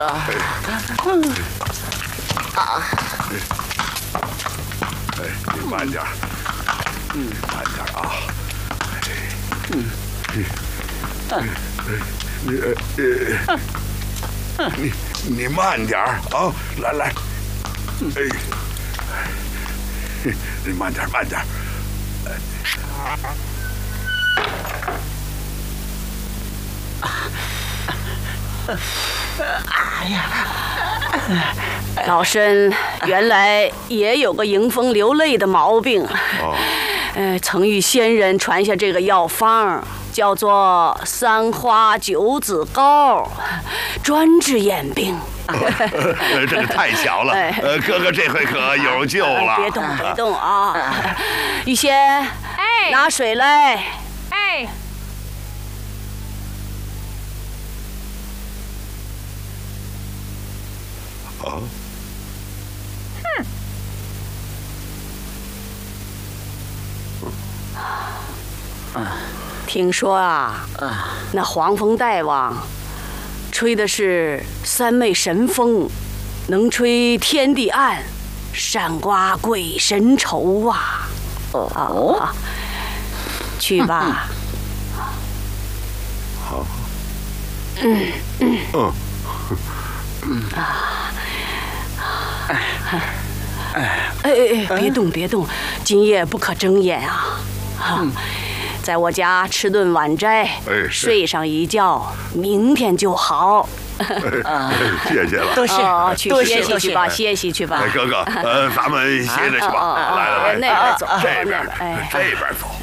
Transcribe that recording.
你慢点，慢点啊。你慢点啊！来，你慢点。 哎呀， 老身原来也有个迎风流泪的毛病，曾与先人传下这个药方，叫做三花九子膏，专治眼病。 这个太巧了，哥哥这回可有救了。 别动啊！玉仙，拿水来。听说那黄风大王吹的是三昧神风，能吹天地暗，善刮鬼神愁啊！去吧。 好。 别动，今夜不可睁眼啊！在我家吃顿晚斋，睡上一觉，明天就好。 谢谢了， 多谢， 去歇息去吧，歇息去吧。 哥哥，咱们歇着去吧。来， 那边走， 这边走。